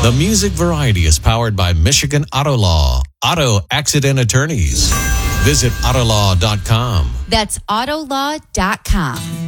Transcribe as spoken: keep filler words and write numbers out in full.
The Music Variety is powered by Michigan Auto Law, auto accident attorneys. Visit autolaw dot com. That's autolaw dot com.